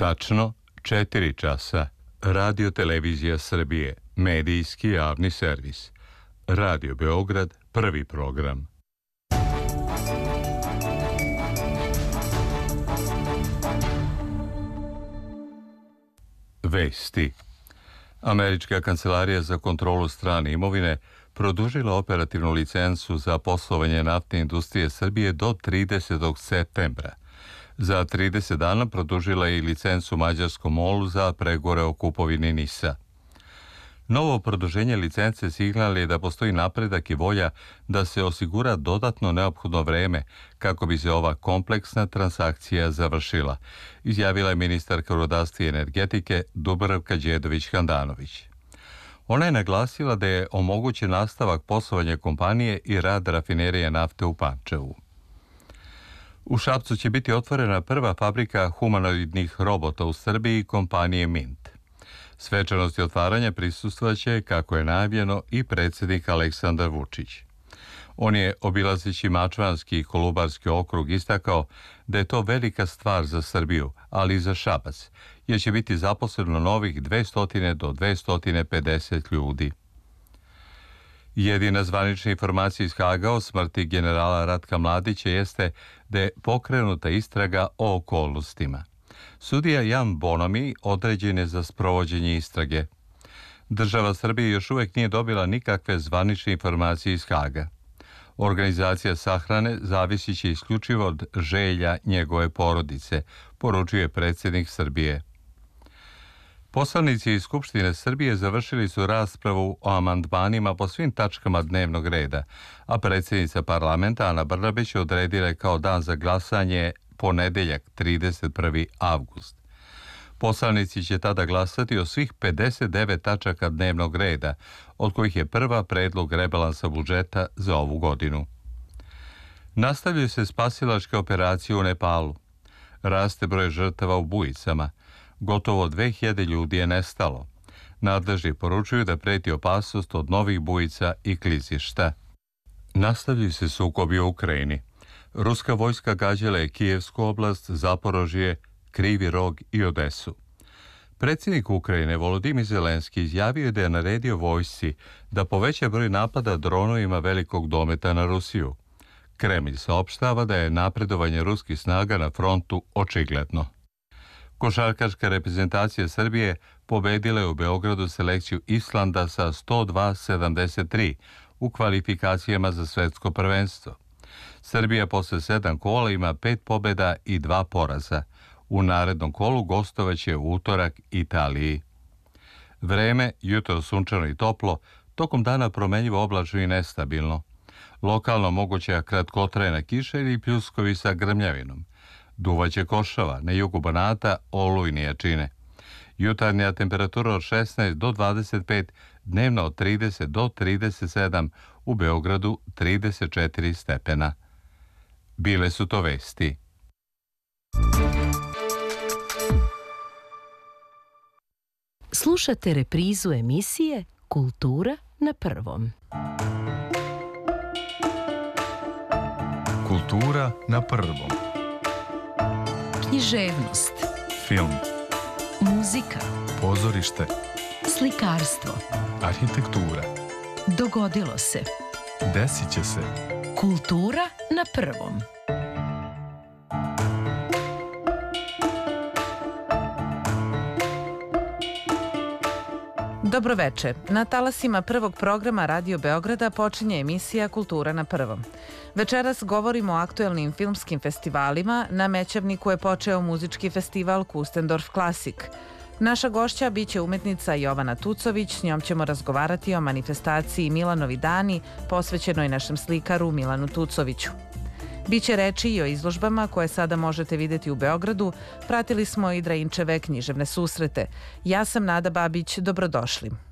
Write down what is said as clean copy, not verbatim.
Tačno 4 časa. Radio Televizija Srbije, medijski javni servis. Radio Beograd, prvi program. Vesti. Američka kancelarija za kontrolu strane imovine produžila operativnu licencu za poslovanje naftne industrije Srbije do 30. septembra. Za 30 dana produžila je i licencu mađarskom MOL-u za pregovore o kupovini NIS-a. Novo produženje licence signal je da postoji napredak i volja da se osigura dodatno neophodno vreme kako bi se ova kompleksna transakcija završila, izjavila je ministarka rudarstva i energetike Dubravka Đedović-Handanović. Ona je naglasila da je omogućen nastavak poslovanja kompanije i rad rafinerije nafte u Pančevu. U Šapcu će biti otvorena prva fabrika humanoidnih robota u Srbiji kompanije Mint. Svečanosti otvaranja prisustvovaće, kako je najavljeno, i predsjednik Aleksandar Vučić. On je, obilazeći Mačvanski i Kolubarski okrug, istakao da je to velika stvar za Srbiju, ali i za Šabac, jer će biti zaposleno novih 200 do 250 ljudi. Jedina zvanična informacija iz Haga o smrti generala Ratka Mladića jeste da je pokrenuta istraga o okolnostima. Sudija Jan Bonomi određen je za sprovođenje istrage. Država Srbije još uvijek nije dobila nikakve zvanične informacije iz Haga. Organizacija sahrane zavisit će isključivo od želja njegove porodice, poručuje predsjednik Srbije. Poslanici iz Skupštine Srbije završili su raspravu o amandmanima po svim tačkama dnevnog reda, a predsjednica parlamenta Ana Brnabić odredila je kao dan za glasanje ponedeljak 31. avgust. Poslanici će tada glasati o svih 59 tačaka dnevnog reda, od kojih je prva predlog rebalansa budžeta za ovu godinu. Nastavljaju se spasilačke operacije u Nepalu. Raste broj žrtava u bujicama. Gotovo 2000 ljudi je nestalo. Nadležni poručuju da preti opasnost od novih bujica i klizišta. Nastavljaju se sukobi u Ukrajini. Ruska vojska gađala je Kijevsku oblast, Zaporožje, Krivi Rog i Odesu. Predsjednik Ukrajine Volodimir Zelenski izjavio je da je naredio vojsci da poveća broj napada dronovima velikog dometa na Rusiju. Kremlj saopštava da je napredovanje ruskih snaga na frontu očigledno. Košarkaška reprezentacija Srbije pobedila je u Beogradu selekciju Islanda sa 102-73 u kvalifikacijama za svetsko prvenstvo. Srbija posle 7 kola ima 5 pobjeda i 2 poraza. U narednom kolu gostovaće u utorak Italiji. Vreme, jutro sunčano i toplo, tokom dana promenljivo oblačno i nestabilno. Lokalno moguća kratkotrajna kiša ili pljuskovi sa grmljavinom. Duvaće košava, na jugu Banata olujne jačine. Jutarnja temperatura od 16 do 25, dnevno od 30 do 37, u Beogradu 34 stepena. Bile su to vesti. Slušate reprizu emisije Kultura na prvom. Kultura na prvom. Književnost, Film, muzika, pozorište, slikarstvo, arhitektura. dogodilo se. Desit će se. Kultura na prvom. Dobroveče. Na talasima prvog programa Radio Beograda počinje emisija Kultura na prvom. Večeras govorimo o aktuelnim filmskim festivalima. Na Mećavniku je počeo muzički festival Kustendorf Klasik. Naša gošća biće umetnica Jovana Tucović, s njom ćemo razgovarati o manifestaciji Milanovi dani, posvećenoj našem slikaru Milanu Tucoviću. Biće reči i o izložbama koje sada možete vidjeti u Beogradu. Pratili smo i Drainčeve književne susrete. Ja sam Nada Babić, dobrodošli.